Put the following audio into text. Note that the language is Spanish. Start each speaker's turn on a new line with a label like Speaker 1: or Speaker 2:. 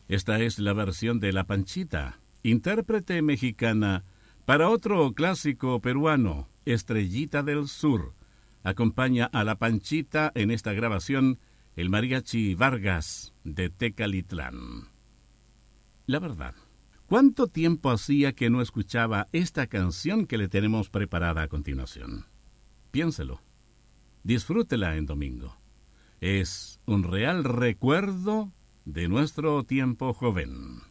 Speaker 1: Esta es la versión de La Panchita, intérprete mexicana, para otro clásico peruano, Estrellita del Sur. Acompaña a La Panchita en esta grabación el Mariachi Vargas de Tecalitlán. La verdad, ¿cuánto tiempo hacía que no escuchaba esta canción que le tenemos preparada a continuación? Piénselo. Disfrútela en domingo. Es un real recuerdo de nuestro tiempo joven.